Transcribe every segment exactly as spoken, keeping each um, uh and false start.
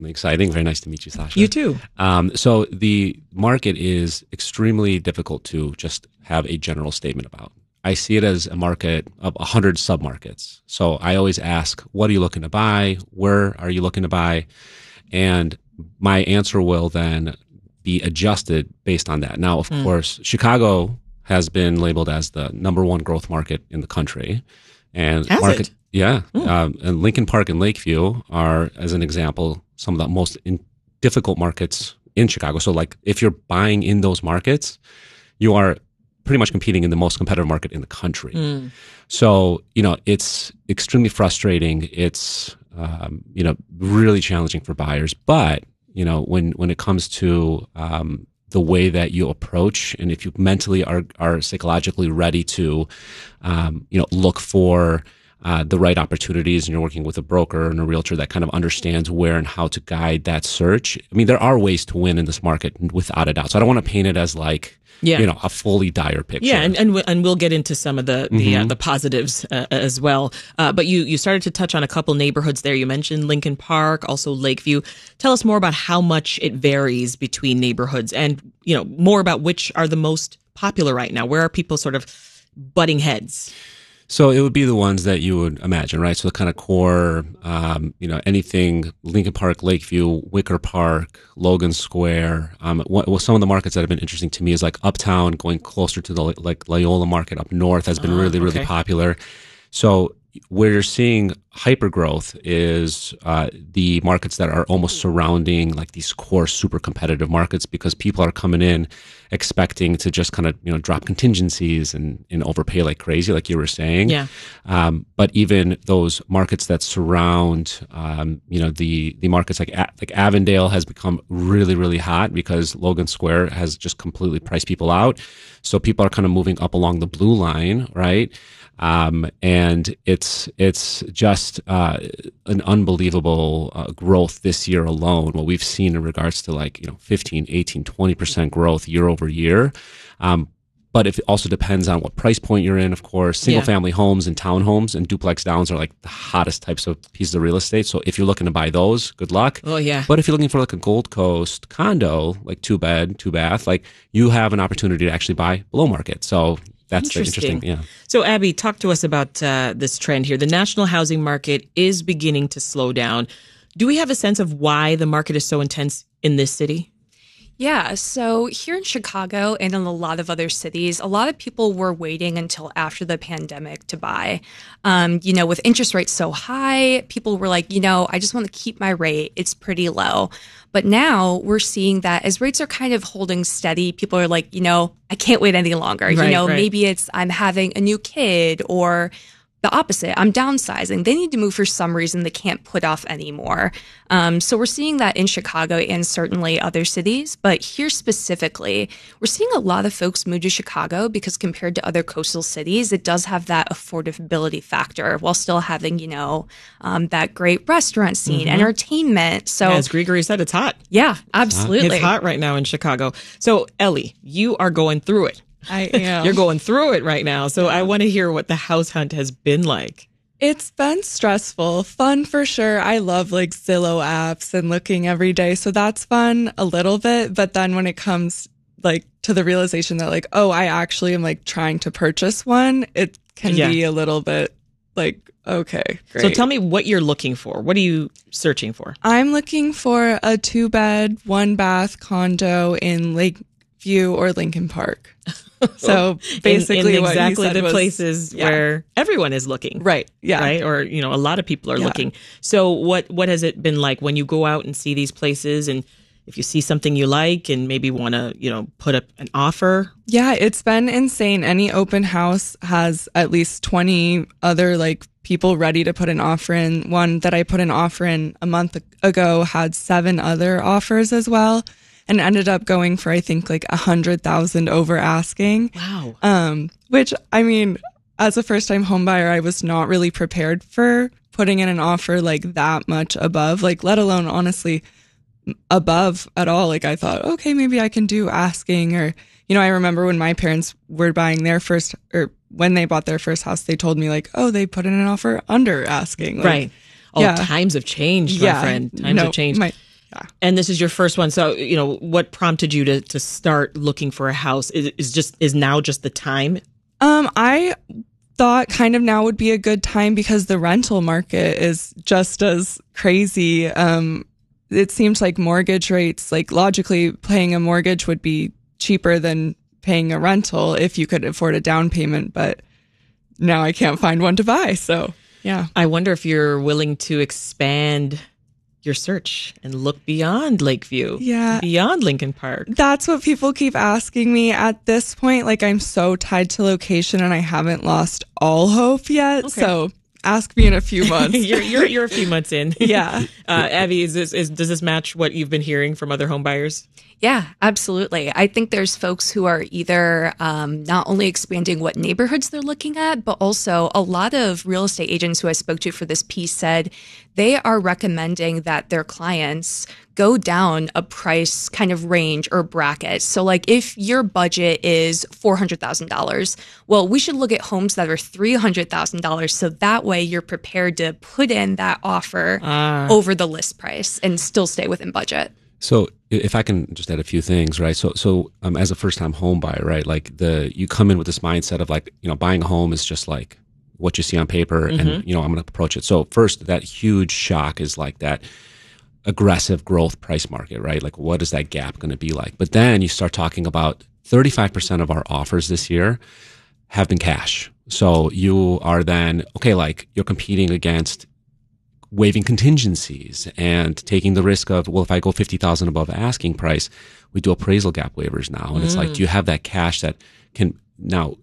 Exciting. Very nice to meet you, Sasha. You too. Um, so the market is extremely difficult to just have a general statement about. I see it as a market of one hundred submarkets. So I always ask, what are you looking to buy? Where are you looking to buy? And my answer will then be adjusted based on that. Now, of mm. course, Chicago has been labeled as the number one growth market in the country. And has market, it? Yeah. Mm. Um, and Lincoln Park and Lakeview are, as an example, some of the most in difficult markets in Chicago. So like if you're buying in those markets, you are pretty much competing in the most competitive market in the country. Mm. So, you know, it's extremely frustrating. It's, um, you know, really challenging for buyers. But, you know, when, when it comes to um, the way that you approach, and if you mentally are, are psychologically ready to, um, you know, look for Uh, the right opportunities, and you're working with a broker and a realtor that kind of understands where and how to guide that search. I mean, there are ways to win in this market without a doubt. So I don't want to paint it as like, yeah. you know, a fully dire picture. Yeah, and and, w- and we'll get into some of the the, mm-hmm. uh, the positives uh, as well. Uh, but you you started to touch on a couple neighborhoods there. You mentioned Lincoln Park, also Lakeview. Tell us more about how much it varies between neighborhoods, and you know more about which are the most popular right now. Where are people sort of butting heads? So it would be the ones that you would imagine, right? So the kind of core, um, you know, anything Lincoln Park, Lakeview, Wicker Park, Logan Square. Um, what, well, some of the markets that have been interesting to me is like Uptown, going closer to the like Loyola Market up north has been oh, really, really okay. popular. So where you're seeing hyper growth is uh, the markets that are almost surrounding like these core super competitive markets, because people are coming in expecting to just kind of, you know, drop contingencies and, and overpay like crazy, like you were saying. Yeah. Um, but even those markets that surround, um, you know, the, the markets like, like Avondale has become really, really hot because Logan Square has just completely priced people out. So people are kind of moving up along the blue line, right? Um, and it's it's just uh, an unbelievable uh, growth this year alone. What we've seen in regards to like, you know, fifteen, eighteen, twenty percent growth year over year. Um, but it also depends on what price point you're in, of course. Single yeah. family homes and townhomes and duplex downs are like the hottest types of pieces of real estate. So if you're looking to buy those, good luck. Oh, yeah. But if you're looking for like a Gold Coast condo, like two bed, two bath, like you have an opportunity to actually buy below market. So that's interesting. interesting. Yeah. So, Abby, talk to us about uh, this trend here. The national housing market is beginning to slow down. Do we have a sense of why the market is so intense in this city? Yeah, so here in Chicago and in a lot of other cities, a lot of people were waiting until after the pandemic to buy. Um, you know, with interest rates so high, people were like, you know, I just want to keep my rate. It's pretty low. But now we're seeing that as rates are kind of holding steady, people are like, you know, I can't wait any longer. Right, you know, right. maybe it's I'm having a new kid, or the opposite, I'm downsizing. They need to move for some reason they can't put off anymore. Um, so we're seeing that in Chicago and certainly other cities. But here specifically, we're seeing a lot of folks move to Chicago because compared to other coastal cities, it does have that affordability factor while still having, you know, um, that great restaurant scene, mm-hmm. entertainment. So yeah, as Gregory said, it's hot. Yeah, absolutely. It's hot right now in Chicago. So Ellie, you are going through it. I am. You're going through it right now. So I want to hear what the house hunt has been like. It's been stressful, fun for sure. I love like Zillow apps and looking every day. So that's fun a little bit. But then when it comes like to the realization that like, oh, I actually am like trying to purchase one, it can yeah. be a little bit like, okay, great. So tell me what you're looking for. What are you searching for? I'm looking for a two bed, one bath condo in Lakeview or Lincoln Park. So basically, in, in what exactly you said the was, places yeah. where everyone is looking, right? Yeah, right, or you know, a lot of people are yeah. looking. So what what has it been like when you go out and see these places, and if you see something you like and maybe want to, you know, put up an offer? Yeah, it's been insane. Any open house has at least twenty other like people ready to put an offer in. One that I put an offer in a month ago had seven other offers as well. And ended up going for, I think, like a hundred thousand over asking. Wow. Um, which, I mean, as a first time home buyer, I was not really prepared for putting in an offer like that much above, like, let alone honestly above at all. Like, I thought, okay, maybe I can do asking, or, you know, I remember when my parents were buying their first, or when they bought their first house, they told me like, oh, they put in an offer under asking. Like, right. Oh, yeah. times have changed, my yeah, friend. Times no, have changed. My, Yeah. And this is your first one. So, you know, what prompted you to to start looking for a house? Is, is just is now just the time? Um, I thought kind of now would be a good time because the rental market is just as crazy. Um, it seems like mortgage rates, like logically paying a mortgage would be cheaper than paying a rental if you could afford a down payment, but now I can't find one to buy. So, yeah. I wonder if you're willing to expand your search and look beyond Lakeview, Yeah. beyond Lincoln Park. That's what people keep asking me at this point. Like, I'm so tied to location and I haven't lost all hope yet. Okay. So ask me in a few months. you're, you're you're a few months in. Yeah. Uh, Abby, is this is does this match what you've been hearing from other home buyers? Yeah, absolutely. I think there's folks who are either um, not only expanding what neighborhoods they're looking at, but also a lot of real estate agents who I spoke to for this piece said they are recommending that their clients go down a price kind of range or bracket. So like if your budget is four hundred thousand dollars, well, we should look at homes that are three hundred thousand dollars. So that way you're prepared to put in that offer Ah. over the list price and still stay within budget. So if I can just add a few things, right? So, so um, as a first-time home buyer, right? Like the you come in with this mindset of like, you know, buying a home is just like what you see on paper, Mm-hmm. and you know, I'm going to approach it. So first, that huge shock is like that aggressive growth price market, right? Like, what is that gap going to be like? But then you start talking about thirty-five percent of our offers this year have been cash. So you are then okay, like you're competing against waiving contingencies and taking the risk of, well, if I go fifty thousand above asking price, we do appraisal gap waivers now. And it's like, do you have that cash that can now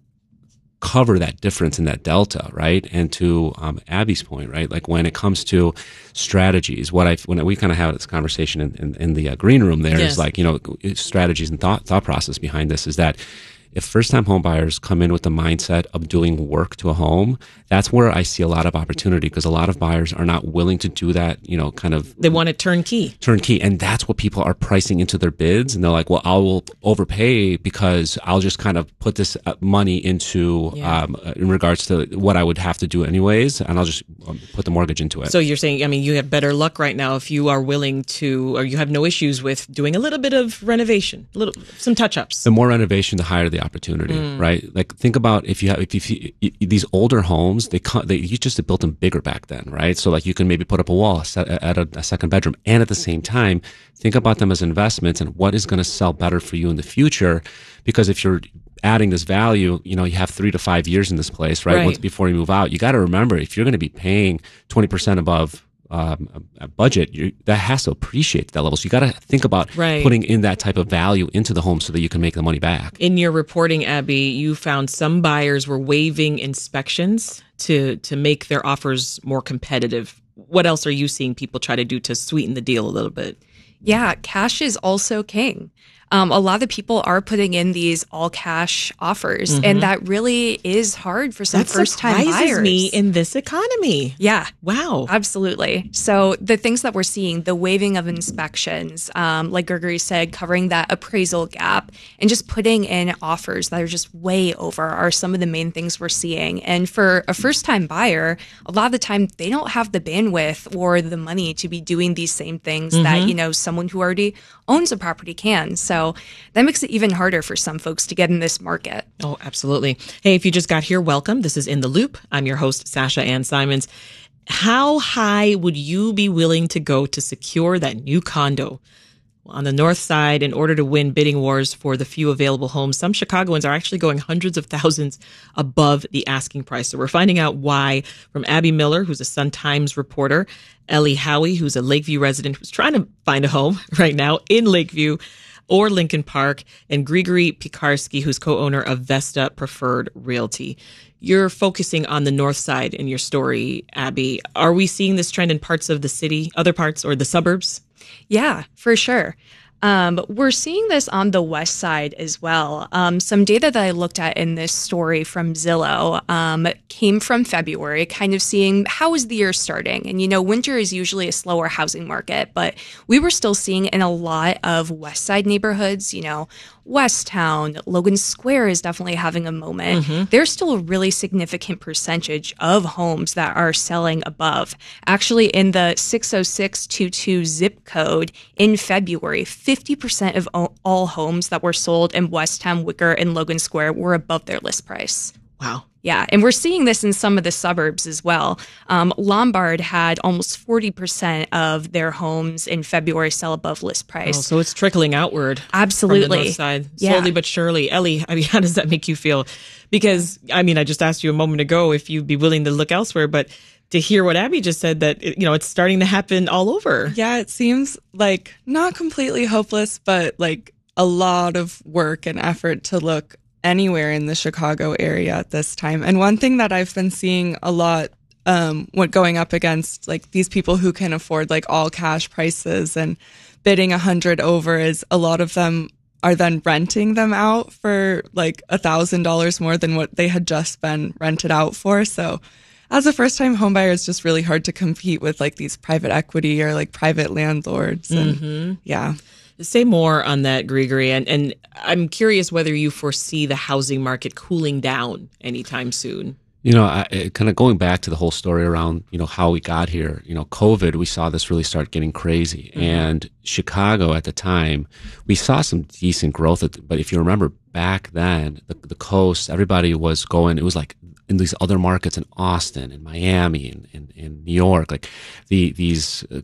cover that difference in that delta, right? And to um, Abby's point, right? Like when it comes to strategies, what I when we kind of have this conversation in, in, in the uh, green room there is Yes. like, you know, strategies and thought thought process behind this is that if first-time home buyers come in with the mindset of doing work to a home, that's where I see a lot of opportunity because a lot of buyers are not willing to do that, you know, kind of They want it turnkey. turnkey. And that's what people are pricing into their bids. And they're like, well, I will overpay because I'll just kind of put this uh, money into, Yeah. um, uh, in regards to what I would have to do anyways. And I'll just um, put the mortgage into it. So you're saying, I mean, you have better luck right now if you are willing to, or you have no issues with doing a little bit of renovation, a little, some touch-ups. the more renovation, the higher the opportunity, right? Like think about if you have, if you, you, these older homes, they come, they, you just built them bigger back then, right? So like you can maybe put up a wall set, at a, a second bedroom, and at the same time, think about them as investments and what is going to sell better for you in the future. Because if you're adding this value, you know, you have three to five years in this place, right? Right. Once before you move out, you got to remember if you're going to be paying twenty percent above um, a, a budget, you, that has to appreciate that level. So you got to think about Right. putting in that type of value into the home so that you can make the money back. In your reporting, Abby, you found some buyers were waiving inspections to to make their offers more competitive. What else are you seeing people try to do to sweeten the deal a little bit? Yeah, cash is also king. Um, a lot of people are putting in these all cash offers, and that really is hard for some That first time surprises buyers. me in this economy. Yeah. Wow. Absolutely. So the things that we're seeing, the waiving of inspections, um, like Gregory said, covering that appraisal gap and just putting in offers that are just way over are some of the main things we're seeing. And for a first time buyer, a lot of the time they don't have the bandwidth or the money to be doing these same things that, you know, someone who already owns a property can. So that makes it even harder for some folks to get in this market. Oh, absolutely. Hey, if you just got here, welcome. This is In the Loop. I'm your host, Sasha Ann Simons. How high would you be willing to go to secure that new condo? On the north side, in order to win bidding wars for the few available homes, some Chicagoans are actually going hundreds of thousands above the asking price. So we're finding out why from Abby Miller, who's a Sun-Times reporter, Ellie Howie, who's a Lakeview resident who's trying to find a home right now in Lakeview or Lincoln Park, and Grigory Piekarski, who's co-owner of Vesta Preferred Realty. You're focusing on the north side in your story, Abby. Are we seeing this trend in parts of the city, other parts, or the suburbs? Yeah, for sure. Um, we're seeing this on the west side as well. Um, some data that I looked at in this story from Zillow um, came from February, kind of seeing how is the year starting. And, you know, winter is usually a slower housing market, but we were still seeing in a lot of west side neighborhoods, you know, Westtown, Logan Square is definitely having a moment. Mm-hmm. There's still a really significant percentage of homes that are selling above. Actually, in the six oh six two two zip code in February, fifty percent of all homes that were sold in Westtown, Wicker, and Logan Square were above their list price. Wow. Yeah, and we're seeing this in some of the suburbs as well. Um, Lombard had almost forty percent of their homes in February sell above list price. Oh, so it's trickling outward. Absolutely. From the north side, yeah. slowly but surely. Ellie, I mean, how does that make you feel? Because, I mean, I just asked you a moment ago if you'd be willing to look elsewhere, but to hear what Abby just said, that, you know, it's starting to happen all over. Yeah, it seems like not completely hopeless, but like a lot of work and effort to look anywhere in the Chicago area at this time. And one thing that I've been seeing a lot, um, what going up against like these people who can afford like all cash prices and bidding a hundred over is a lot of them are then renting them out for like a thousand dollars more than what they had just been rented out for. So as a first time home buyer, it's just really hard to compete with like these private equity or like private landlords. And mm-hmm. yeah. Say more on that, Grigory. And, and I'm curious whether you foresee the housing market cooling down anytime soon. You know, I, kind of going back to the whole story around, you know, how we got here, you know, COVID, we saw this really start getting crazy. Mm-hmm. And Chicago at the time, we saw some decent growth. But if you remember back then, the, the coast, everybody was going, it was like in these other markets in Austin and Miami and, and, and New York, like the these uh,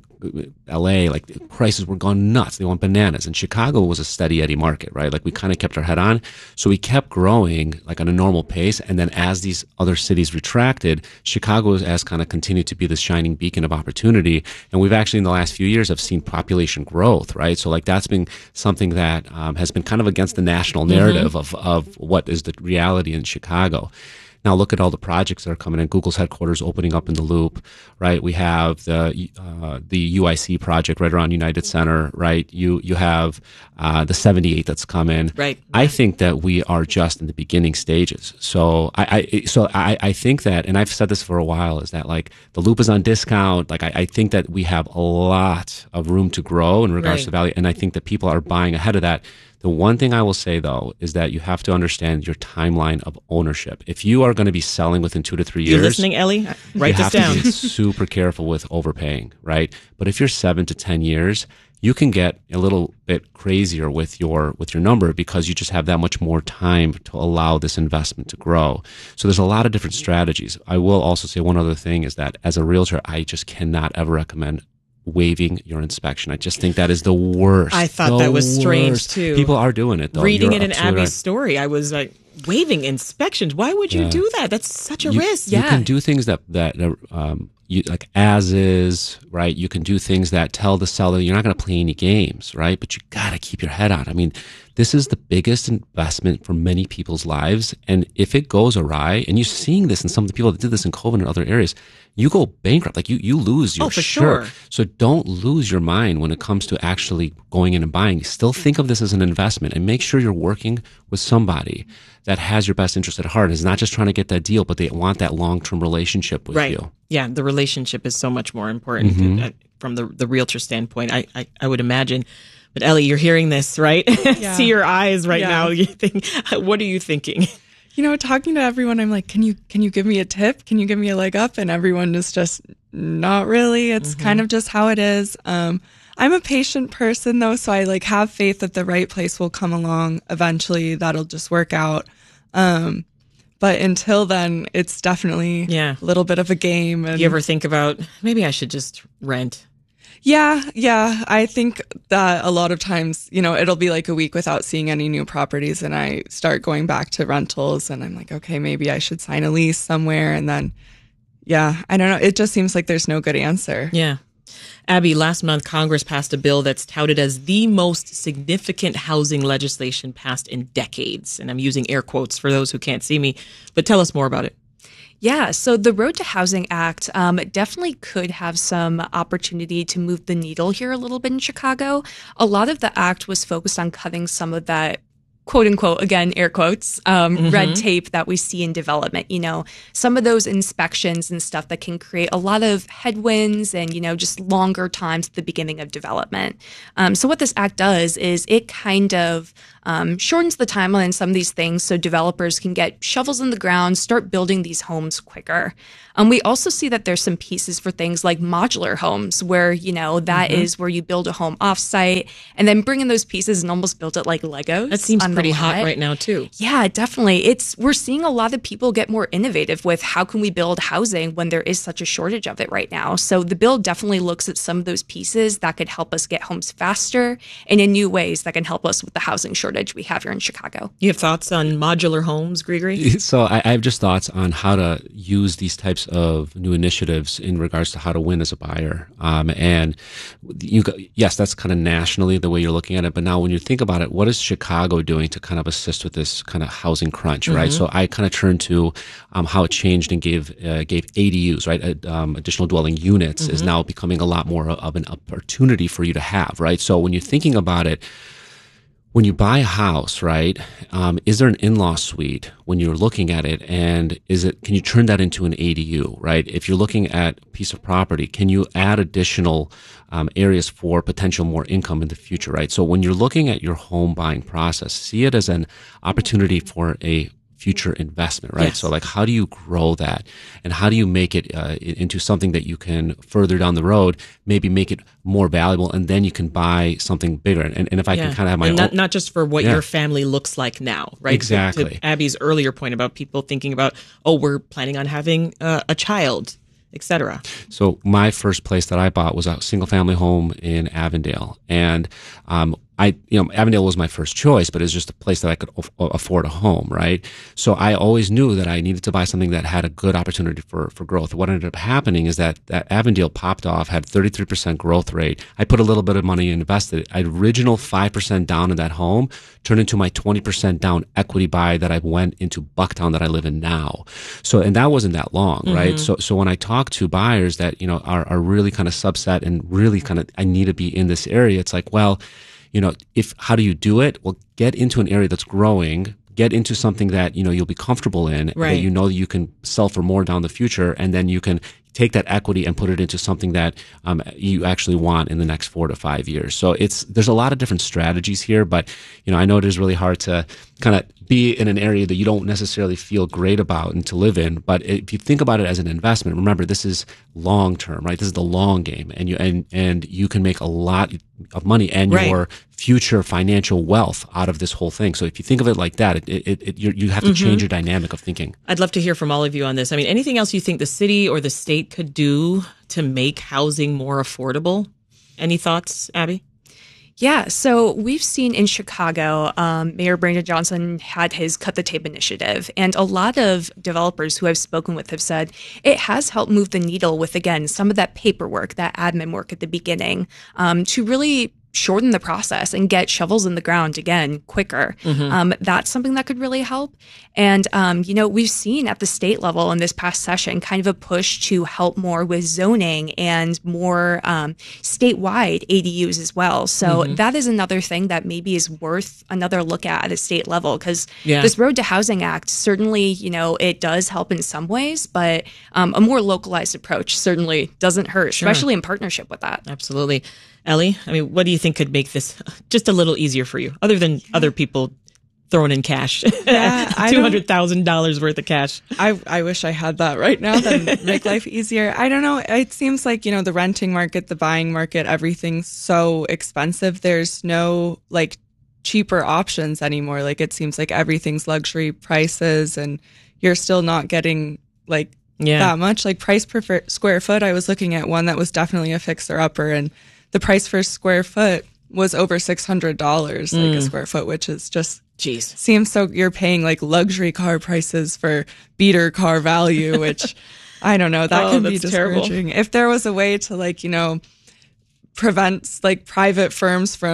L A, like the prices were going nuts. They went bananas. And Chicago was a steady Eddie market, right? Like we kind of kept our head on. So we kept growing like on a normal pace. And then as these other cities retracted, Chicago has kind of continued to be this shining beacon of opportunity. And we've actually in the last few years have seen population growth, right? So like that's been something that um, has been kind of against the national narrative mm-hmm. of, of what is the reality in Chicago. Now look at all the projects that are coming in. Google's headquarters opening up in the Loop, right? We have the uh, the U I C project right around United Center, right? You you have uh, the seventy-eight that's come in. Right. I think that we are just in the beginning stages. So I, I so I, I think that, and I've said this for a while, is that like the Loop is on discount. Like I, I think that we have a lot of room to grow in regards right. to value, and I think that people are buying ahead of that. The one thing I will say, though, is that you have to understand your timeline of ownership. If you are going to be selling within two to three years... You listening, Ellie? Write this down. You have to be super careful with overpaying, right? But if you're seven to ten years, you can get a little bit crazier with your with your number because you just have that much more time to allow this investment to grow. So there's a lot of different strategies. I will also say one other thing is that as a realtor, I just cannot ever recommend waiving your inspection. I just think that is the worst. I thought that was strange too. People are doing it though. Reading You're it in Abby's right. story, I was like, waiving inspections. Why would you Yeah. do that? That's such a you, risk. You Yeah. can do things that that um, you like as is, right? You can do things that tell the seller you're not going to play any games, right? But you got to keep your head on. I mean, this is the biggest investment for many people's lives, and if it goes awry, and you're seeing this in some of the people that did this in COVID and other areas, you go bankrupt. Like you, you lose your Oh, for shirt. sure. So don't lose your mind when it comes to actually going in and buying. Still think of this as an investment and make sure you're working with somebody that has your best interest at heart. Is not just trying to get that deal, but they want that long-term relationship with Right. you. Yeah, the relationship is so much more important Mm-hmm. uh, from the the realtor standpoint. I, I I would imagine. But Ellie, you're hearing this, right? Yeah. See your eyes right Yeah. now. You think, what are you thinking? You know, talking to everyone, I'm like, can you can you give me a tip? Can you give me a leg up? And everyone is just not really. It's Mm-hmm. kind of just how it is. Um, I'm a patient person though, so I like have faith that the right place will come along eventually. That'll just work out. Um, but until then, it's definitely Yeah. a little bit of a game. And You ever think about maybe I should just rent? Yeah, yeah. I think that a lot of times, you know, it'll be like a week without seeing any new properties and I start going back to rentals and I'm like, okay, maybe I should sign a lease somewhere. And then, yeah, I don't know. It just seems like there's no good answer. Yeah. Abby, last month, Congress passed a bill that's touted as the most significant housing legislation passed in decades. And I'm using air quotes for those who can't see me, but tell us more about it. Yeah, so the Road to Housing Act um, definitely could have some opportunity to move the needle here a little bit in Chicago. A lot of the act was focused on cutting some of that, quote unquote, again, air quotes, um, mm-hmm. red tape that we see in development. You know, some of those inspections and stuff that can create a lot of headwinds and, you know, just longer times at the beginning of development. Um, so what this act does is it kind of um, shortens the timeline on some of these things so developers can get shovels in the ground, start building these homes quicker. Um, we also see that there's some pieces for things like modular homes where, you know, that mm-hmm. is where you build a home offsite and then bring in those pieces and almost build it like Legos. That seems pretty hot right now, too. Yeah, definitely. It's we're seeing a lot of people get more innovative with how can we build housing when there is such a shortage of it right now. So the bill definitely looks at some of those pieces that could help us get homes faster and in new ways that can help us with the housing shortage we have here in Chicago. You have thoughts on modular homes, Grigory? So I, I have just thoughts on how to use these types of new initiatives in regards to how to win as a buyer. Um, and you, yes, that's kind of nationally the way you're looking at it. But now when you think about it, what is Chicago doing to kind of assist with this kind of housing crunch, right? Mm-hmm. So I kind of turned to um, how it changed and gave uh, gave A D Us, right? Uh, um, additional dwelling units mm-hmm. is now becoming a lot more of an opportunity for you to have, right? So when you're thinking about it, when you buy a house, right, um, is there an in-law suite when you're looking at it, and is it? Can you turn that into an A D U, right? If you're looking at a piece of property, can you add additional um, areas for potential more income in the future, right? So when you're looking at your home buying process, see it as an opportunity for a future investment, right? Yes. So like, how do you grow that, and how do you make it uh, into something that you can further down the road, maybe make it more valuable, and then you can buy something bigger. And, and if I yeah. can kind of have my and not, own, not just for what yeah. your family looks like now, right? Exactly. To, to Abby's earlier point about people thinking about, oh, we're planning on having uh, a child, et cetera. So my first place that I bought was a single family home in Avondale, and um, I, you know, Avondale was my first choice, but it's just a place that I could af- afford a home, right? So I always knew that I needed to buy something that had a good opportunity for, for growth. What ended up happening is that, that Avondale popped off, had thirty-three percent growth rate. I put a little bit of money and invested. I original five percent down in that home turned into my twenty percent down equity buy that I went into Bucktown that I live in now. So, and that wasn't that long, mm-hmm. right? So, so when I talk to buyers that, you know, are, are really kind of subset and really kind of, I need to be in this area, it's like, well, you know, if, how do you do it? Well, get into an area that's growing, get into something that, you know, you'll be comfortable in, right. that you know that you can sell for more down the future, and then you can take that equity and put it into something that um, you actually want in the next four to five years. So it's, there's a lot of different strategies here, but, you know, I know it is really hard to kind of be in an area that you don't necessarily feel great about and to live in. But if you think about it as an investment, remember, this is long term, right? This is the long game, and you, and, and you can make a lot of money and right. your future financial wealth out of this whole thing. So if you think of it like that, it, it, it you you have to mm-hmm. change your dynamic of thinking. I'd love to hear from all of you on this. I mean, anything else you think the city or the state could do to make housing more affordable? Any thoughts, Abby? Yeah, so we've seen in Chicago, um, Mayor Brandon Johnson had his Cut the Tape initiative, and a lot of developers who I've spoken with have said it has helped move the needle with, again, some of that paperwork, that admin work at the beginning, um, to really shorten the process and get shovels in the ground again quicker. Mm-hmm. Um, that's something that could really help. And, um, you know, we've seen at the state level in this past session kind of a push to help more with zoning and more um, statewide A D Us as well. So mm-hmm. that is another thing that maybe is worth another look at at a state level, because yeah. this Road to Housing Act, certainly, you know, it does help in some ways, but um, a more localized approach certainly doesn't hurt, sure. especially in partnership with that. Absolutely. Ellie, I mean, what do you think could make this just a little easier for you, other than yeah. other people throwing in cash, yeah, two hundred thousand dollars worth of cash? I, I wish I had that right now. That'd make life easier. I don't know. It seems like, you know, the renting market, the buying market, everything's so expensive. There's no like cheaper options anymore. Like it seems like everything's luxury prices, and you're still not getting like yeah. that much. Like price per f- square foot. I was looking at one that was definitely a fixer upper, and the price per square foot was over six hundred dollars, like mm. a square foot, which is just, jeez, seems so you're paying like luxury car prices for beater car value, which I don't know, that oh, could be discouraging. Terrible. If there was a way to like, you know, prevent like private firms from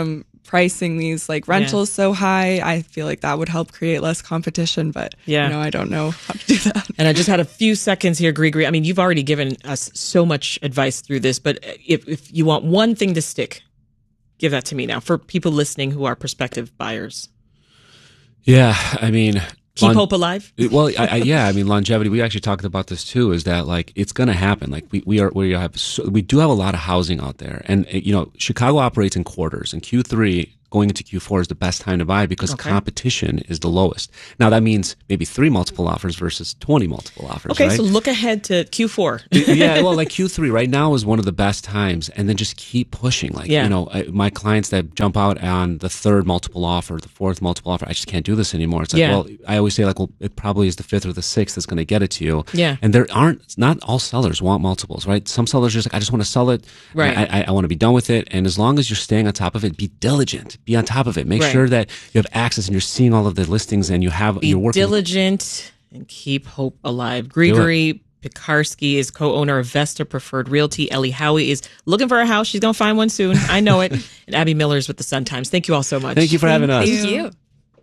pricing these like rentals yeah. so high. I feel like that would help create less competition, but yeah. you know, I don't know how to do that. And I just had a few seconds here, Grigori. I mean, you've already given us so much advice through this, but if, if you want one thing to stick, give that to me now for people listening who are prospective buyers. Yeah, I mean... Keep Long- hope alive. Well, I, I, yeah, I mean longevity. We actually talked about this too. Is that like it's going to happen? Like we we are we have so, we do have a lot of housing out there, and you know Chicago operates in quarters, and Q three going into Q four is the best time to buy because okay. competition is the lowest. Now that means maybe three multiple offers versus twenty multiple offers. Okay, right? So look ahead to Q four. Yeah, well, like Q three right now is one of the best times, and then just keep pushing. Like yeah. you know, I, my clients that jump out on the third multiple offer, the fourth multiple offer, I just can't do this anymore. It's like, yeah. well, I always say like, well, it probably is the fifth or the sixth that's going to get it to you. Yeah, and there aren't not all sellers want multiples, right? Some sellers are just like, I just want to sell it. Right. I, I, I want to be done with it, and as long as you're staying on top of it, be diligent, be on top of it, make Right. sure that you have access and you're seeing all of the listings and you have Be you're working diligent and keep hope alive. Grigori Pekarsky is co-owner of Vesta Preferred Realty. Ellie Howie is looking for a house. She's going to find one soon. I know it. And Abby Miller is with the Sun Times. Thank you all so much. Thank you for having us. Thank you.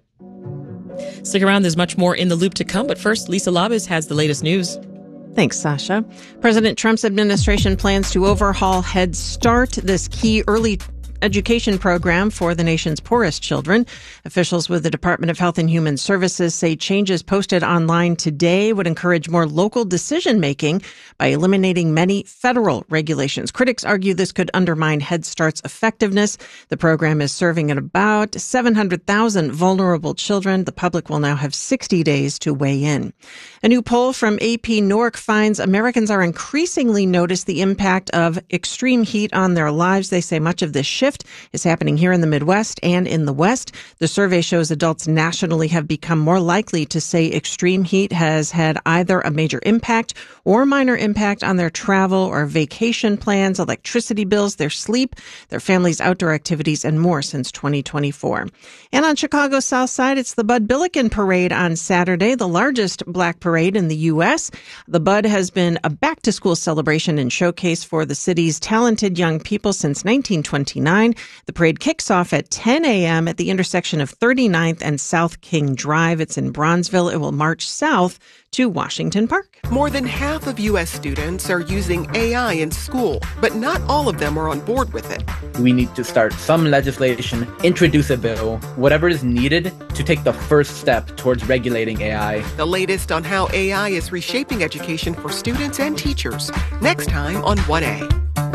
Stick around. There's much more in the loop to come. But first, Lisa Labis has the latest news. Thanks, Sasha. President Trump's administration plans to overhaul Head Start, this key early education program for the nation's poorest children. Officials with the Department of Health and Human Services say changes posted online today would encourage more local decision-making by eliminating many federal regulations. Critics argue this could undermine Head Start's effectiveness. The program is serving at about seven hundred thousand vulnerable children. The public will now have sixty days to weigh in. A new poll from A P Nork finds Americans are increasingly notice the impact of extreme heat on their lives. They say much of this shift is happening here in the Midwest and in the West. The survey shows adults nationally have become more likely to say extreme heat has had either a major impact or minor impact on their travel or vacation plans, electricity bills, their sleep, their family's outdoor activities, and more since twenty twenty-four. And on Chicago's South Side, it's the Bud Billiken Parade on Saturday, the largest black parade in the U S. The Bud has been a back-to-school celebration and showcase for the city's talented young people since nineteen twenty-nine. The parade kicks off at ten a.m. at the intersection of thirty-ninth and South King Drive. It's in Bronzeville. It will march south to Washington Park. More than half of U S students are using A I in school, but not all of them are on board with it. We need to start some legislation, introduce a bill, whatever is needed to take the first step towards regulating A I. The latest on how A I is reshaping education for students and teachers. Next time on one A.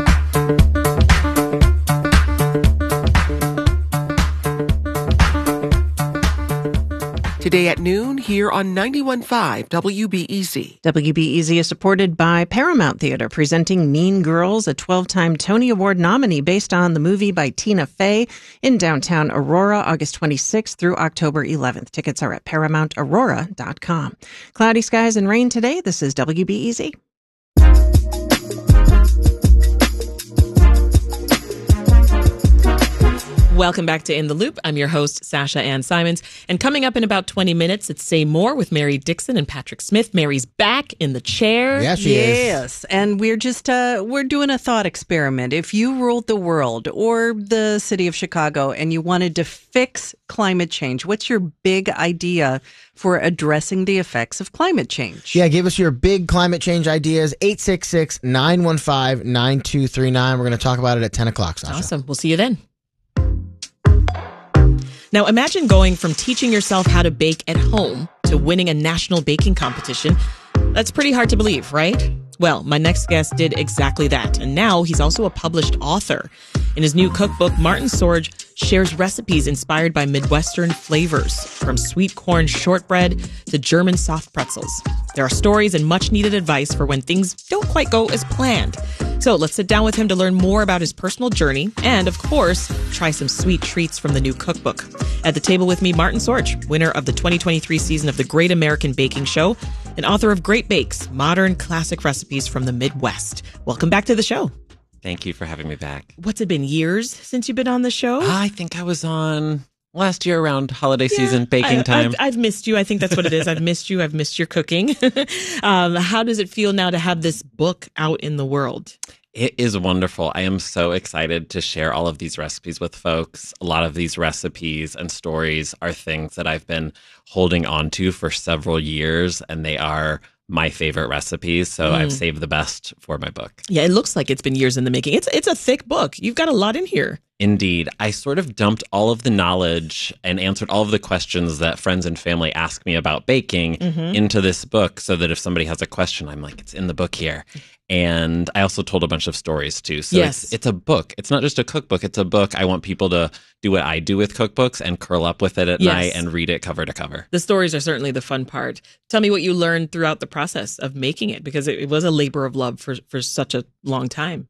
Today at noon, here on ninety-one point five W B E Z. W B E Z is supported by Paramount Theater, presenting Mean Girls, a twelve-time Tony Award nominee based on the movie by Tina Fey in downtown Aurora, August twenty-sixth through October eleventh. Tickets are at paramount aurora dot com. Cloudy skies and rain today. This is W B E Z. Welcome back to In the Loop. I'm your host, Sasha Ann Simons. And coming up in about twenty minutes, it's Say More with Mary Dixon and Patrick Smith. Mary's back in the chair. Yes, she is. Yes, and we're just uh, we're doing a thought experiment. If you ruled the world or the city of Chicago and you wanted to fix climate change, what's your big idea for addressing the effects of climate change? Yeah, give us your big climate change ideas. eight six six, nine one five, nine two three nine. We're going to talk about it at ten o'clock, Sasha. Awesome. We'll see you then. Now, imagine going from teaching yourself how to bake at home to winning a national baking competition. That's pretty hard to believe, right? Well, my next guest did exactly that, and now he's also a published author. In his new cookbook, Martin Sorge shares recipes inspired by Midwestern flavors, from sweet corn shortbread to German soft pretzels. There are stories and much-needed advice for when things don't quite go as planned. So let's sit down with him to learn more about his personal journey and, of course, try some sweet treats from the new cookbook. At the table with me, Martin Sorge, winner of the twenty twenty-three season of the Great American Baking Show and author of Great Bakes, Modern Classic Recipes from the Midwest. Welcome back to the show. Thank you for having me back. What's it been, years since you've been on the show? I think I was on last year around holiday yeah, season, baking I, time. I've, I've missed you. I think that's what it is. I've missed you. I've missed your cooking. um, how does it feel now to have this book out in the world? It is wonderful. I am so excited to share all of these recipes with folks. A lot of these recipes and stories are things that I've been holding on to for several years, and they are my favorite recipes. So Mm. I've saved the best for my book. Yeah, it looks like it's been years in the making. It's it's a thick book. You've got a lot in here. Indeed. I sort of dumped all of the knowledge and answered all of the questions that friends and family ask me about baking Mhm. into this book, so that if somebody has a question, I'm like, it's in the book here. And I also told a bunch of stories too. So Yes. it's, it's a book. It's not just a cookbook. It's a book. I want people to do what I do with cookbooks and curl up with it at Yes. night and read it cover to cover. The stories are certainly the fun part. Tell me what you learned throughout the process of making it, because it, it was a labor of love for, for such a long time.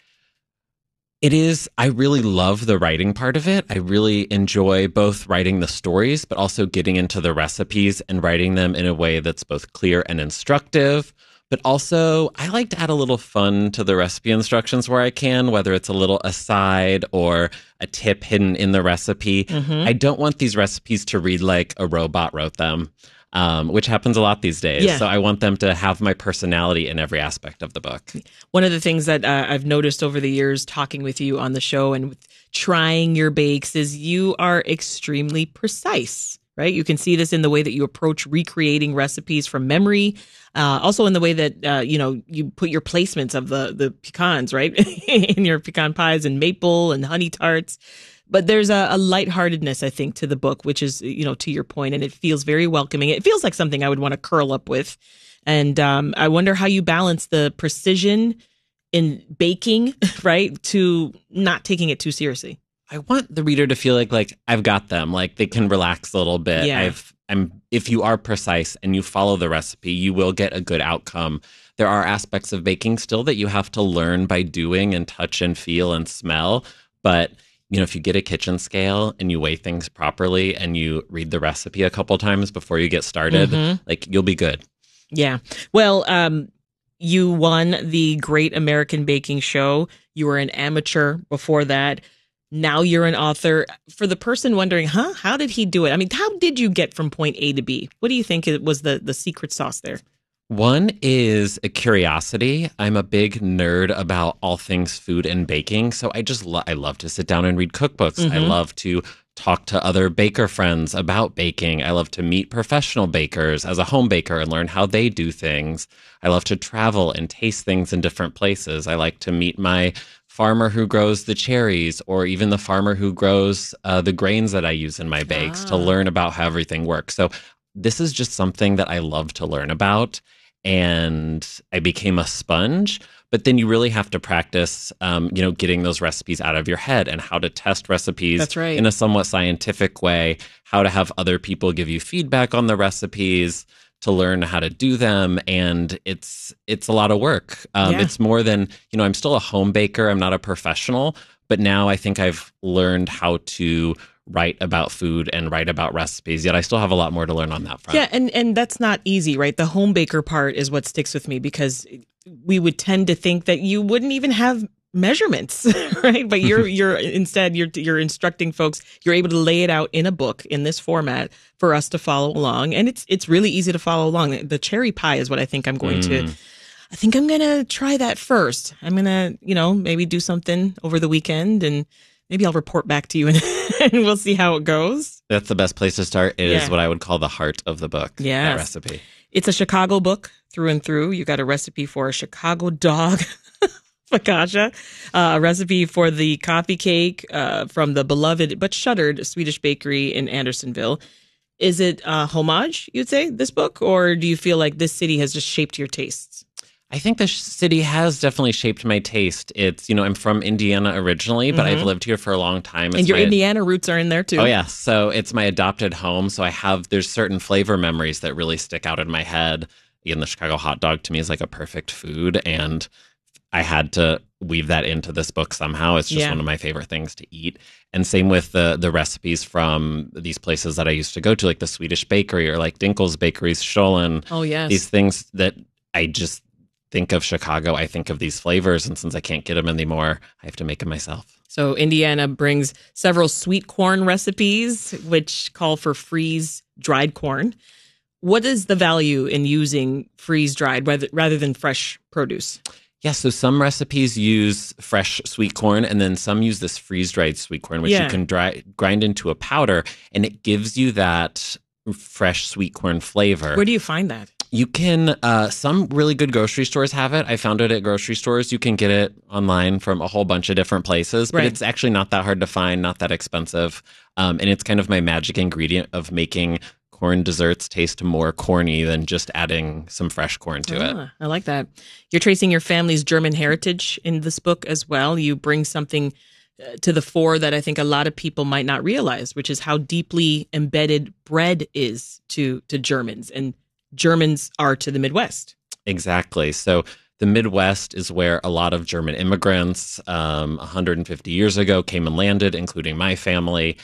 It is, I really love the writing part of it. I really enjoy both writing the stories, but also getting into the recipes and writing them in a way that's both clear and instructive. But also, I like to add a little fun to the recipe instructions where I can, whether it's a little aside or a tip hidden in the recipe. Mhm. I don't want these recipes to read like a robot wrote them, um, which happens a lot these days. Yeah. So I want them to have my personality in every aspect of the book. One of the things that uh, I've noticed over the years talking with you on the show and with trying your bakes is you are extremely precise, right? You can see this in the way that you approach recreating recipes from memory. Uh, also in the way that, uh, you know, you put your placements of the, the pecans, right? in your pecan pies and maple and honey tarts. But there's a, a lightheartedness, I think, to the book, which is, you know, to your point, and it feels very welcoming. It feels like something I would want to curl up with. And um, I wonder how you balance the precision in baking, right, to not taking it too seriously. I want the reader to feel like like I've got them, like they can relax a little bit. Yeah. I've I'm if you are precise and you follow the recipe, you will get a good outcome. There are aspects of baking still that you have to learn by doing and touch and feel and smell, but you know, if you get a kitchen scale and you weigh things properly and you read the recipe a couple times before you get started, Mhm. like you'll be good. Yeah. Well, um, you won the Great American Baking Show. You were an amateur before that. Now you're an author. For the person wondering, huh, how did he do it? I mean, how did you get from point A to B? What do you think it was the, the secret sauce there? One is a curiosity. I'm a big nerd about all things food and baking. So I just lo- I love to sit down and read cookbooks. I Mhm. love to talk to other baker friends about baking. I love to meet professional bakers as a home baker and learn how they do things. I love to travel and taste things in different places. I like to meet my farmer who grows the cherries, or even the farmer who grows uh, the grains that I use in my bakes, to Ah. learn about how everything works. So this is just something that I love to learn about. And I became a sponge, but then you really have to practice, um, you know, getting those recipes out of your head and how to test recipes That's right. in a somewhat scientific way, how to have other people give you feedback on the recipes, to learn how to do them. And it's, it's a lot of work. Um, Yeah. It's more than, you know, I'm still a home baker. I'm not a professional, but now I think I've learned how to write about food and write about recipes, yet I still have a lot more to learn on that front. Yeah, and, and that's not easy, right? The home baker part is what sticks with me, because we would tend to think that you wouldn't even have measurements, right? But you're you're instead you're you're instructing folks. You're able to lay it out in a book in this format for us to follow along, and it's it's really easy to follow along. The cherry pie is what I think I'm going to. Mm. I think I'm gonna try that first. I'm gonna, you know, maybe do something over the weekend, and maybe I'll report back to you, and, and we'll see how it goes. That's the best place to start. It Yeah. is what I would call the heart of the book, that Yes. recipe. It's a Chicago book through and through. You got a recipe for a Chicago dog focaccia, uh, a recipe for the coffee cake uh, from the beloved but shuttered Swedish bakery in Andersonville. Is it a homage, you'd say, this book, or do you feel like this city has just shaped your tastes? I think the sh- city has definitely shaped my taste. It's, you know, I'm from Indiana originally, but I've Mhm. lived here for a long time. It's And your my- Indiana roots are in there too. Oh, yeah. So it's my adopted home. So I have, there's certain flavor memories that really stick out in my head. Again, the Chicago hot dog to me is like a perfect food. And I had to weave that into this book somehow. It's just Yeah. one of my favorite things to eat. And same with the the recipes from these places that I used to go to, like the Swedish bakery or like Dinkel's Bakeries, Schollen. Oh, yes. These things that I just think of Chicago, I think of these flavors. And since I can't get them anymore, I have to make them myself. So Indiana brings several sweet corn recipes, which call for freeze-dried corn. What is the value in using freeze-dried rather, rather than fresh produce? Yeah, so some recipes use fresh sweet corn, and then some use this freeze-dried sweet corn, which Yeah. you can dry, grind into a powder, and it gives you that fresh sweet corn flavor. Where do you find that? You can, uh, some really good grocery stores have it. I found it at grocery stores. You can get it online from a whole bunch of different places, but Right. it's actually not that hard to find, not that expensive. Um, and it's kind of my magic ingredient of making corn desserts taste more corny than just adding some fresh corn to it. Ah, I like that. You're tracing your family's German heritage in this book as well. You bring something uh, to the fore that I think a lot of people might not realize, which is how deeply embedded bread is to to Germans, and Germans are to the Midwest. Exactly. So the Midwest is where a lot of German immigrants um, one hundred fifty years ago came and landed, including my family.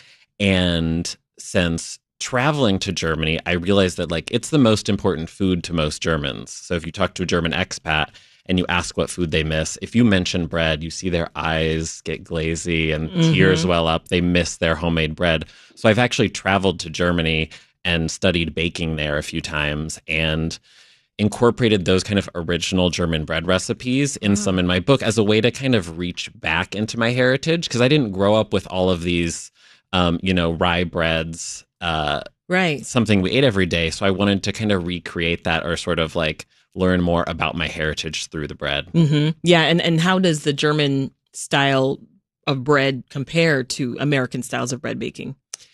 And since traveling to Germany, I realized that like it's the most important food to most Germans. So if you talk to a German expat and you ask what food they miss, if you mention bread, you see their eyes get glazy and Mhm. tears well up. They miss their homemade bread. So I've actually traveled to Germany and studied baking there a few times and incorporated those kind of original German bread recipes in some in my book as a way to kind of reach back into my heritage, because I didn't grow up with all of these, um, you know, rye breads, uh, Right. something we ate every day. So I wanted to kind of recreate that, or sort of like learn more about my heritage through the bread. hmm Yeah. And, and how does the German style of bread compare to American styles of bread baking?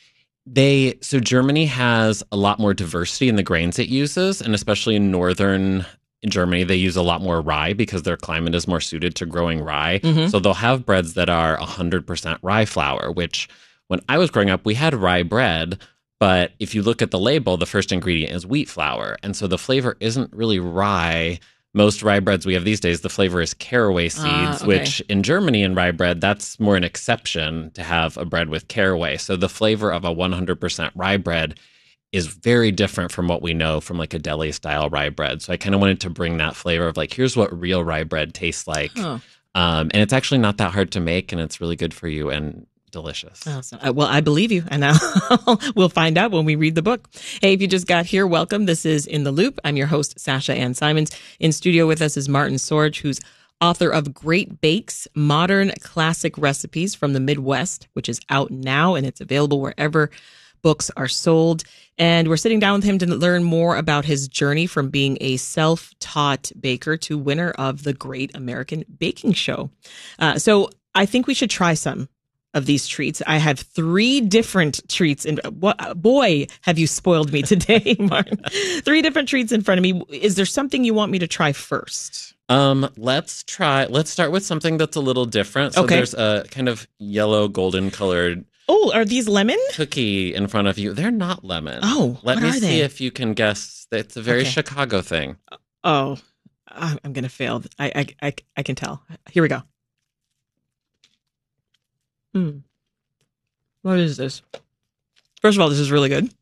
They so Germany has a lot more diversity in the grains it uses, and especially in northern Germany, they use a lot more rye because their climate is more suited to growing rye. Mhm. So they'll have breads that are one hundred percent rye flour, which when I was growing up, we had rye bread, but if you look at the label, the first ingredient is wheat flour. And so the flavor isn't really rye. Most rye breads we have these days, the flavor is caraway seeds, Ah, okay. which in Germany in rye bread, that's more an exception to have a bread with caraway. So the flavor of a one hundred percent rye bread is very different from what we know from like a deli style rye bread. So I kind of wanted to bring that flavor of like, here's what real rye bread tastes like. Huh. Um, and it's actually not that hard to make, and it's really good for you and delicious. Oh, so- uh, well, I believe you, and now we'll find out when we read the book. Hey, if you just got here, welcome. This is In the Loop. I'm your host, Sasha Ann Simons. In studio with us is Martin Sorge, who's author of Great Bakes, Modern Classic Recipes from the Midwest, which is out now, and it's available wherever books are sold. And we're sitting down with him to learn more about his journey from being a self-taught baker to winner of the Great American Baking Show. Uh, so I think we should try some of these treats. I have three different treats, and boy, have you spoiled me today, Martin. Three different treats in front of me. Is there something you want me to try first? Um, let's try, let's start with something that's a little different. So Okay. there's a kind of yellow golden colored Oh, are these lemon? cookie in front of you. They're not lemon. Oh, Let what me are see they? if you can guess. It's a very Okay. Chicago thing. Oh, I- I'm going to fail. I, I, I, I can tell. Here we go. Hmm. What is this? First of all, this is really good.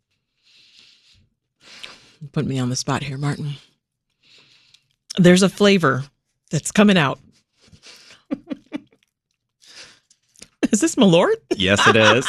Put me on the spot here, Martin. There's a flavor that's coming out. Is this Malort? Yes, it is.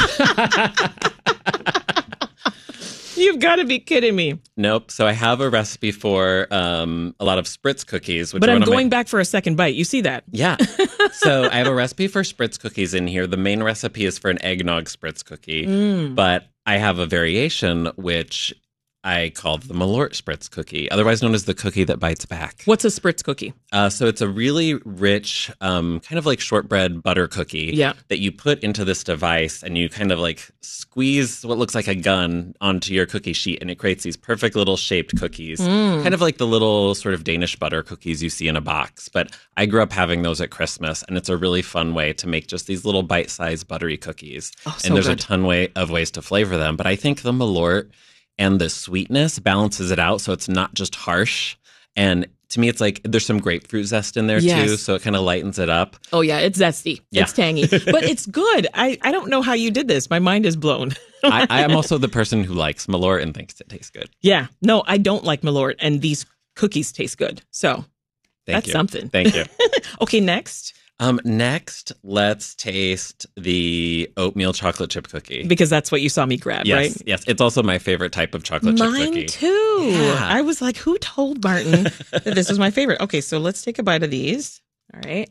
You've got to be kidding me. Nope. So I have a recipe for um, a lot of spritz cookies. Which But are I'm one of my- going back for a second bite. You see that? Yeah. So I have a recipe for spritz cookies in here. The main recipe is for an eggnog spritz cookie, Mm. but I have a variation which I called the Malort spritz cookie, otherwise known as the cookie that bites back. What's a spritz cookie? Uh, so it's a really rich, um, kind of like shortbread butter cookie Yeah. that you put into this device, and you kind of like squeeze what looks like a gun onto your cookie sheet, and it creates these perfect little shaped cookies, Mm. kind of like the little sort of Danish butter cookies you see in a box. But I grew up having those at Christmas, and it's a really fun way to make just these little bite-sized buttery cookies. Oh, so and there's good. a ton way of ways to flavor them, but I think the Malort and the sweetness balances it out, so it's not just harsh. And to me, it's like there's some grapefruit zest in there Yes. too, so it kind of lightens it up. Oh, yeah, it's zesty. Yeah. It's tangy, but it's good. I, I don't know how you did this. My mind is blown. I, I am also the person who likes Malort and thinks it tastes good. Yeah, no, I don't like Malort, and these cookies taste good. So Thank that's you. something. Thank you. Okay, next, Um, next, let's taste the oatmeal chocolate chip cookie. because that's what you saw me grab, yes, right? yes, it's also my favorite type of chocolate chip Mine cookie. too. Yeah. I was like, who told Martin that this was my favorite? Okay, so let's take a bite of these. All right.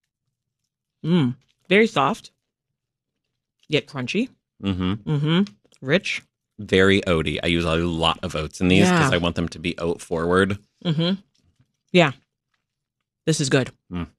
Mmm. Very soft, yet crunchy. Mm-hmm. Mm-hmm. Rich. Very oaty. I use a lot of oats in these because Yeah. I want them to be oat forward. Mm-hmm. Yeah. This is good. Mm.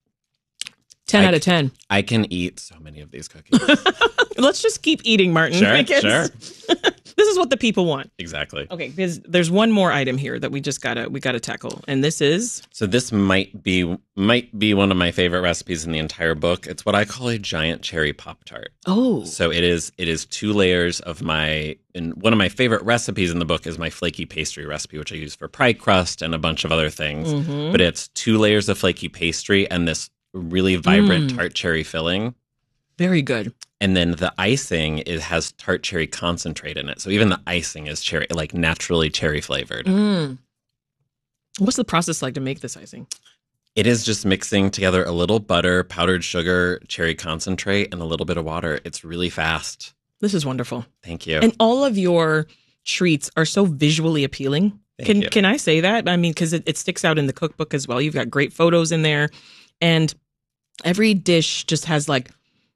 ten I- out of ten. I can eat so many of these cookies. Let's just keep eating, Martin. Sure, because sure. This is what the people want. Exactly. Okay, because there's one more item here that we just gotta we gotta tackle, and this is So this might be might be one of my favorite recipes in the entire book. It's what I call a giant cherry Pop Tart. oh So it is it is two layers of my and one of my favorite recipes in the book is my flaky pastry recipe, which I use for pie crust and a bunch of other things. Mhm. But it's two layers of flaky pastry and this really vibrant Mm. tart cherry filling. very good. And then the icing it has tart cherry concentrate in it. So even the icing is cherry, like naturally cherry flavored. Mm. What's the process like to make this icing? It is just mixing together a little butter, powdered sugar, cherry concentrate, and a little bit of water. It's really fast. This is wonderful, Thank you. and all of your treats are so visually appealing. Thank can you. can I say that? I mean, because it, it sticks out in the cookbook as well. You've got great photos in there, and every dish just has like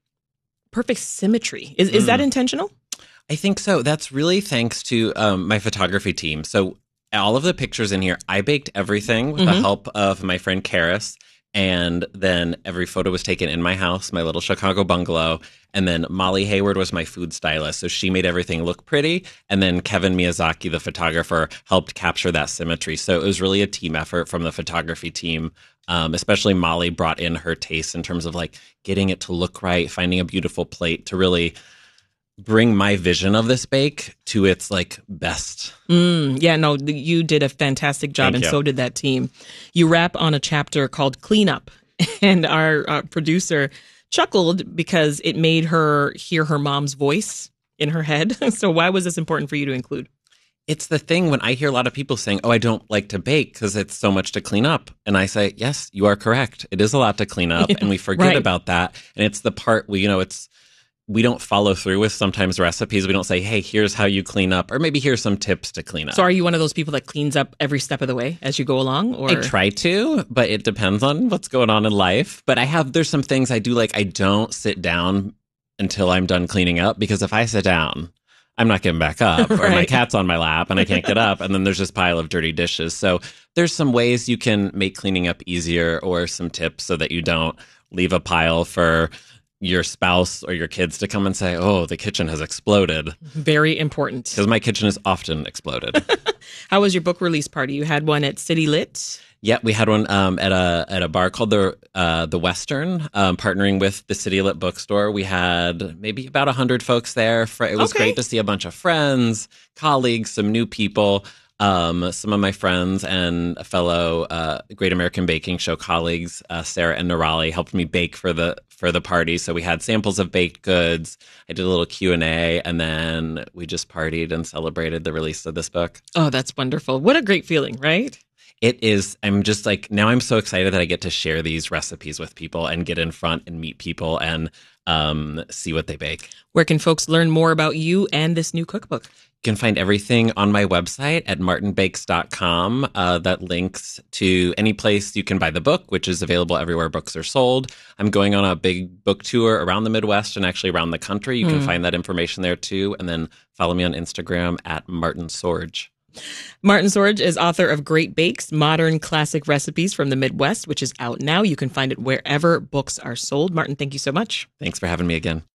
perfect symmetry. Is is that Mm. intentional? I think so. That's really thanks to um, my photography team. So all of the pictures in here, I baked everything with the Mhm. help of my friend Karis. And then every photo was taken in my house, my little Chicago bungalow. And then Molly Hayward was my food stylist. So she made everything look pretty. And then Kevin Miyazaki, the photographer, helped capture that symmetry. So it was really a team effort from the photography team. Um, especially Molly brought in her taste in terms of like getting it to look right, finding a beautiful plate to really bring my vision of this bake to its like best. Mm, yeah, no, th- you did a fantastic job, Thank and you. so did that team. You wrap on a chapter called Cleanup, and our uh, producer chuckled because it made her hear her mom's voice in her head. So why was this important for you to include? It's the thing when I hear a lot of people saying, oh, I don't like to bake because it's so much to clean up. And I say, yes, you are correct. It is a lot to clean up. And we forget Right. about that. And it's the part where, you know, it's, we don't follow through with sometimes recipes. We don't say, hey, here's how you clean up, or maybe here's some tips to clean up. So are you one of those people that cleans up every step of the way as you go along? Or I try to, but it depends on what's going on in life. But I have, there's some things I do, like I don't sit down until I'm done cleaning up, because if I sit down, I'm not getting back up, or my Right. cat's on my lap and I can't get up. And then there's this pile of dirty dishes. So there's some ways you can make cleaning up easier, or some tips so that you don't leave a pile for your spouse or your kids to come and say, oh, the kitchen has exploded. Very important. Because my kitchen is often exploded. How was your book release party? You had one at City Lit? Yeah, we had one um, at a at a bar called the uh, the Western, um, partnering with the City Lit Bookstore. We had maybe about a hundred folks there. For, it was Okay. great to see a bunch of friends, colleagues, some new people. Um, some of my friends and fellow uh, Great American Baking Show colleagues, uh, Sarah and Nirali, helped me bake for the for the party. So we had samples of baked goods. I did a little Q and A, and then we just partied and celebrated the release of this book. Oh, that's wonderful. What a great feeling, right? It is, I'm just like, now I'm so excited that I get to share these recipes with people and get in front and meet people and um, see what they bake. Where can folks learn more about you and this new cookbook? You can find everything on my website at martin bakes dot com. Uh, that links to any place you can buy the book, which is available everywhere books are sold. I'm going on a big book tour around the Midwest and actually around the country. You can Mm. find that information there too. And then follow me on Instagram at Martin Sorge. Martin Sorge is author of Great Bakes, Modern Classic Recipes from the Midwest, which is out now. You can find it wherever books are sold. Martin, thank you so much. Thanks for having me again.